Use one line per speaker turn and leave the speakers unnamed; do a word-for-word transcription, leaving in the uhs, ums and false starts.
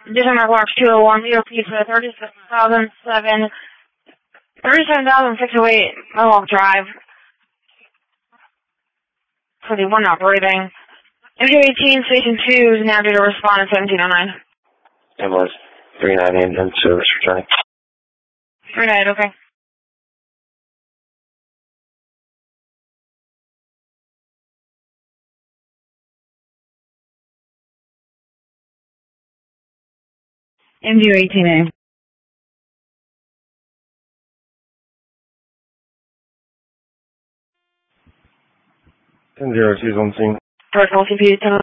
December March two oh one, V O P for thirty-six thousand seven, thirty-seven thousand six oh eight Mohawk Drive for the one operating. M two eighteen, Station two is now due to respond at seventeen oh nine.
Ambulance three nine eight in service returning.
three nine eight, okay. M two eighteen A.
ten zero two is on scene.
Personal C P U,